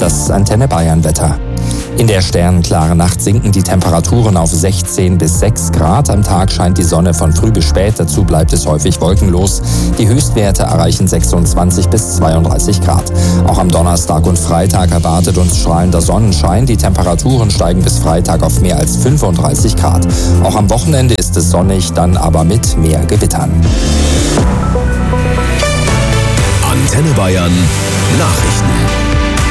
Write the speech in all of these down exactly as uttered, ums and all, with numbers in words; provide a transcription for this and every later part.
Das Antenne Bayern Wetter. In der sternenklaren Nacht sinken die Temperaturen auf sechzehn bis sechs Grad. Am Tag scheint die Sonne von früh bis spät. Dazu bleibt es häufig wolkenlos. Die Höchstwerte erreichen sechsundzwanzig bis zweiunddreißig Grad. Auch am Donnerstag und Freitag erwartet uns strahlender Sonnenschein. Die Temperaturen steigen bis Freitag auf mehr als fünfunddreißig Grad. Auch am Wochenende ist es sonnig, dann aber mit mehr Gewittern. Antenne Bayern Nachrichten.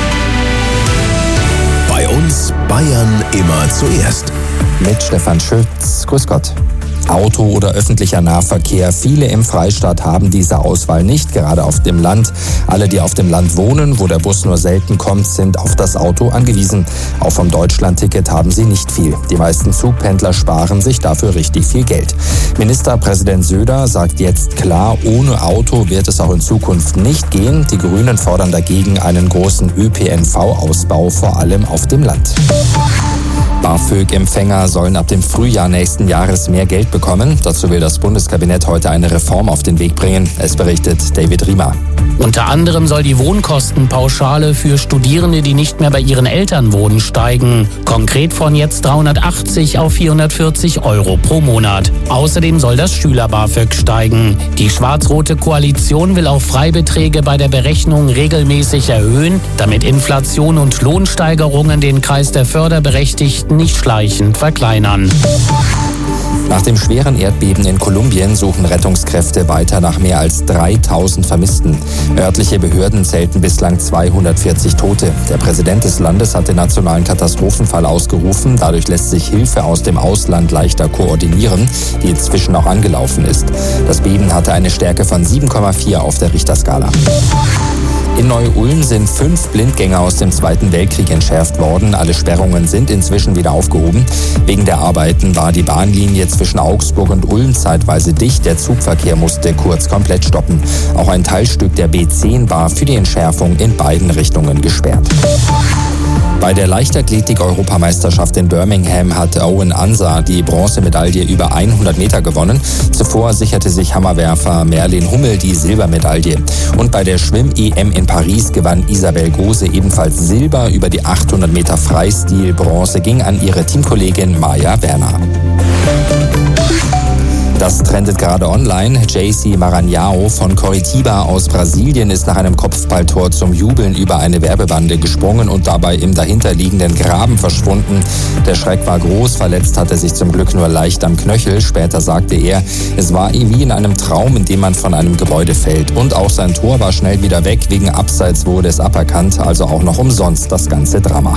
Bei uns Bayern immer zuerst. Mit Stefan Schütz. Grüß Gott. Auto oder öffentlicher Nahverkehr. Viele im Freistaat haben diese Auswahl nicht, gerade auf dem Land. Alle, die auf dem Land wohnen, wo der Bus nur selten kommt, sind auf das Auto angewiesen. Auch vom Deutschlandticket haben sie nicht viel. Die meisten Zugpendler sparen sich dafür richtig viel Geld. Ministerpräsident Söder sagt jetzt klar, ohne Auto wird es auch in Zukunft nicht gehen. Die Grünen fordern dagegen einen großen Ö P N V-Ausbau, vor allem auf dem Land. BAföG-Empfänger sollen ab dem Frühjahr nächsten Jahres mehr Geld bekommen. Dazu will das Bundeskabinett heute eine Reform auf den Weg bringen. Es berichtet David Riemer. Unter anderem soll die Wohnkostenpauschale für Studierende, die nicht mehr bei ihren Eltern wohnen, steigen. Konkret von jetzt dreihundertachtzig auf vierhundertvierzig Euro pro Monat. Außerdem soll das Schüler-BAföG steigen. Die schwarz-rote Koalition will auch Freibeträge bei der Berechnung regelmäßig erhöhen, damit Inflation und Lohnsteigerungen den Kreis der Förderberechtigten nicht schleichend verkleinern. Nach dem schweren Erdbeben in Kolumbien suchen Rettungskräfte weiter nach mehr als dreitausend Vermissten. Örtliche Behörden zählten bislang zweihundertvierzig Tote. Der Präsident des Landes hat den nationalen Katastrophenfall ausgerufen. Dadurch lässt sich Hilfe aus dem Ausland leichter koordinieren, die inzwischen auch angelaufen ist. Das Beben hatte eine Stärke von sieben Komma vier auf der Richterskala. In Neu-Ulm sind fünf Blindgänger aus dem Zweiten Weltkrieg entschärft worden. Alle Sperrungen sind inzwischen wieder aufgehoben. Wegen der Arbeiten war die Bahnlinie zwischen Augsburg und Ulm zeitweise dicht. Der Zugverkehr musste kurz komplett stoppen. Auch ein Teilstück der B zehn war für die Entschärfung in beiden Richtungen gesperrt. Bei der Leichtathletik-Europameisterschaft in Birmingham hat Owen Ansah die Bronzemedaille über hundert Meter gewonnen. Zuvor sicherte sich Hammerwerfer Merlin Hummel die Silbermedaille. Und bei der Schwimm-E M in Paris gewann Isabel Gose ebenfalls Silber. Über die achthundert Meter Freistil. Bronze ging an ihre Teamkollegin Maja Werner. Das trendet gerade online. J C Maranhão von Coritiba aus Brasilien ist nach einem Kopfballtor zum Jubeln über eine Werbebande gesprungen und dabei im dahinterliegenden Graben verschwunden. Der Schreck war groß, verletzt hat er sich zum Glück nur leicht am Knöchel. Später sagte er, es war wie in einem Traum, in dem man von einem Gebäude fällt. Und auch sein Tor war schnell wieder weg. Wegen Abseits wurde es aberkannt, also auch noch umsonst das ganze Drama.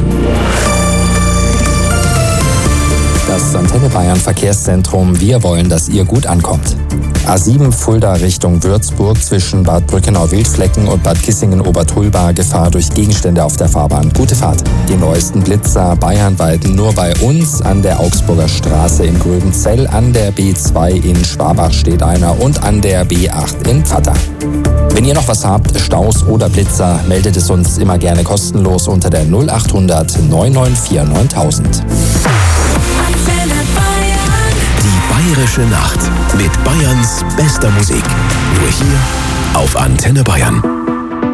Das Antenne Bayern Verkehrszentrum. Wir wollen, dass ihr gut ankommt. A sieben Fulda Richtung Würzburg zwischen Bad Brückenau-Wildflecken und Bad Kissingen-Obertulba. Gefahr durch Gegenstände auf der Fahrbahn. Gute Fahrt. Die neuesten Blitzer bayernweit nur bei uns. An der Augsburger Straße in Gröbenzell, an der B zwei in Schwabach steht einer und an der B acht in Pfatter. Wenn ihr noch was habt, Staus oder Blitzer, meldet es uns immer gerne kostenlos unter der null achthundert neun neun vier neuntausend. Die Bayerische Nacht mit Bayerns bester Musik. Nur hier auf Antenne Bayern.